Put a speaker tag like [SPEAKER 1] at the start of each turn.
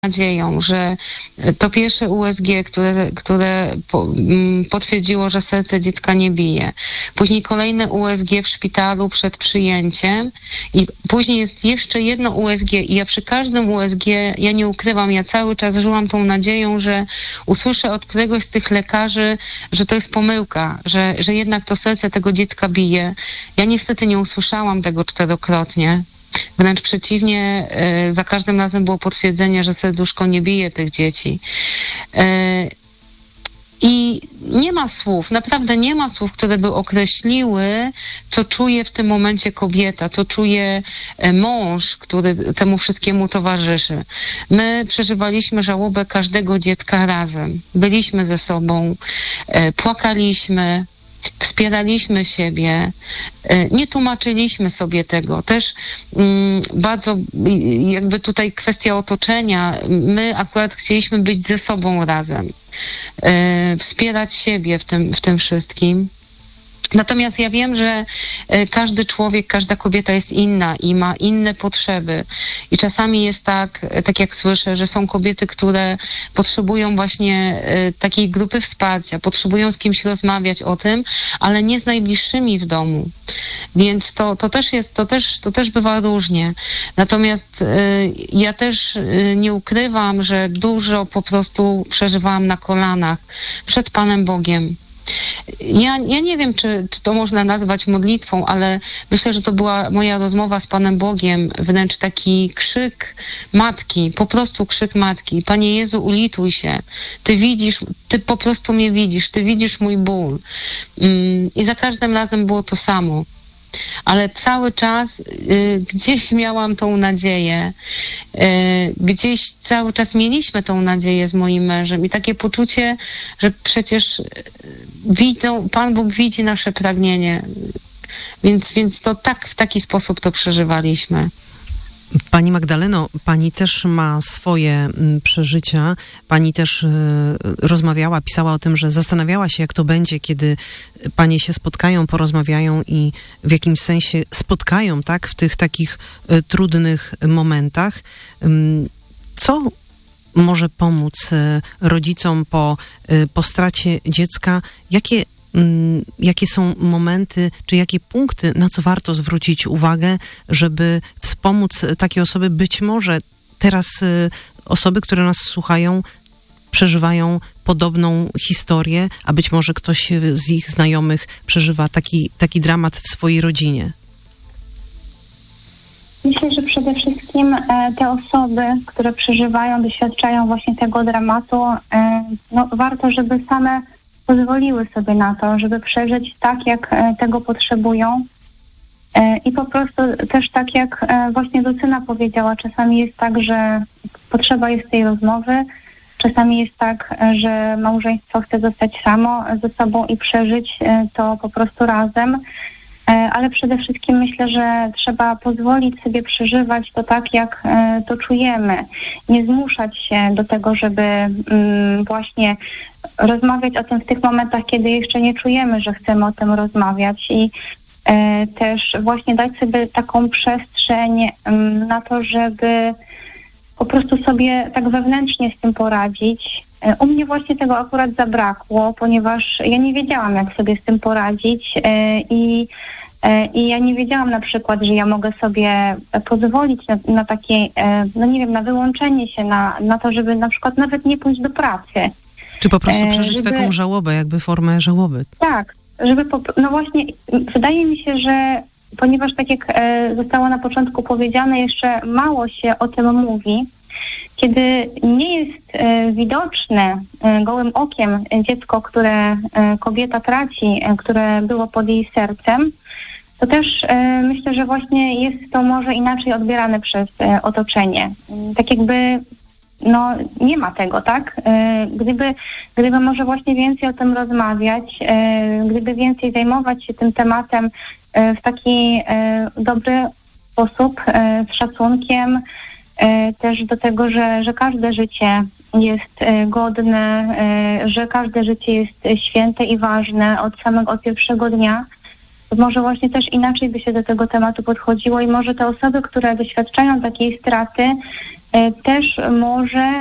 [SPEAKER 1] nadzieją, że to pierwsze USG, które potwierdziło, że serce dziecka nie bije. Później kolejne USG w szpitalu przed przyjęciem i później jest jeszcze jedno USG i ja przy każdym USG, ja nie ukrywam, ja cały czas żyłam tą nadzieją, że usłyszę od któregoś z tych lekarzy, że to jest pomyłka, że jednak to serce tego dziecka bije. Ja niestety nie usłyszałam tego 4-krotnie. Wręcz przeciwnie, za każdym razem było potwierdzenie, że serduszko nie bije tych dzieci. I nie ma słów, naprawdę nie ma słów, które by określiły, co czuje w tym momencie kobieta, co czuje mąż, który temu wszystkiemu towarzyszy. My przeżywaliśmy żałobę każdego dziecka razem. Byliśmy ze sobą, płakaliśmy, wspieraliśmy siebie, nie tłumaczyliśmy sobie tego. Też bardzo jakby tutaj kwestia otoczenia. My akurat chcieliśmy być ze sobą razem, wspierać siebie w tym wszystkim. Natomiast ja wiem, że każdy człowiek, każda kobieta jest inna i ma inne potrzeby. I czasami jest tak jak słyszę, że są kobiety, które potrzebują właśnie takiej grupy wsparcia, potrzebują z kimś rozmawiać o tym, ale nie z najbliższymi w domu. Więc to też bywa różnie. Natomiast ja też nie ukrywam, że dużo po prostu przeżywałam na kolanach przed Panem Bogiem. Ja nie wiem, czy to można nazwać modlitwą, ale myślę, że to była moja rozmowa z Panem Bogiem, wręcz taki krzyk matki, po prostu krzyk matki. Panie Jezu, ulituj się. Ty widzisz, Ty po prostu mnie widzisz, Ty widzisz mój ból. I za każdym razem było to samo. Ale cały czas gdzieś miałam tą nadzieję, gdzieś cały czas mieliśmy tą nadzieję z moim mężem i takie poczucie, że przecież Pan Bóg widzi nasze pragnienie, więc to tak, w taki sposób to przeżywaliśmy.
[SPEAKER 2] Pani Magdaleno, pani też ma swoje przeżycia. Pani też rozmawiała, pisała o tym, że zastanawiała się, jak to będzie, kiedy panie się spotkają, porozmawiają i w jakimś sensie spotkają, tak, w tych takich trudnych momentach. Co może pomóc rodzicom po stracie dziecka? Jakie są momenty, czy jakie punkty, na co warto zwrócić uwagę, żeby wspomóc takie osoby? Być może teraz osoby, które nas słuchają, przeżywają podobną historię, a być może ktoś z ich znajomych przeżywa taki dramat w swojej rodzinie.
[SPEAKER 3] Myślę, że przede wszystkim te osoby, które przeżywają, doświadczają właśnie tego dramatu, warto, żeby same pozwoliły sobie na to, żeby przeżyć tak, jak tego potrzebują. I po prostu też tak, jak właśnie Lucyna powiedziała, czasami jest tak, że potrzeba jest tej rozmowy, czasami jest tak, że małżeństwo chce zostać samo ze sobą i przeżyć to po prostu razem. Ale przede wszystkim myślę, że trzeba pozwolić sobie przeżywać to tak, jak to czujemy. Nie zmuszać się do tego, żeby właśnie rozmawiać o tym w tych momentach, kiedy jeszcze nie czujemy, że chcemy o tym rozmawiać i też właśnie dać sobie taką przestrzeń na to, żeby po prostu sobie tak wewnętrznie z tym poradzić. U mnie właśnie tego akurat zabrakło, ponieważ ja nie wiedziałam, jak sobie z tym poradzić i ja nie wiedziałam na przykład, że ja mogę sobie pozwolić na takie, na wyłączenie się, na to, żeby na przykład nawet nie pójść do pracy.
[SPEAKER 2] Czy po prostu przeżyć taką żałobę, jakby formę żałoby.
[SPEAKER 3] Tak, właśnie wydaje mi się, że ponieważ tak jak zostało na początku powiedziane, jeszcze mało się o tym mówi, kiedy nie jest widoczne gołym okiem dziecko, które kobieta traci, które było pod jej sercem, to też myślę, że właśnie jest to może inaczej odbierane przez otoczenie. Tak jakby nie ma tego, tak? Gdyby może właśnie więcej o tym rozmawiać, gdyby więcej zajmować się tym tematem w taki dobry sposób, z szacunkiem, też do tego, że każde życie jest godne, że każde życie jest święte i ważne od pierwszego dnia, może właśnie też inaczej by się do tego tematu podchodziło i może te osoby, które doświadczają takiej straty, też może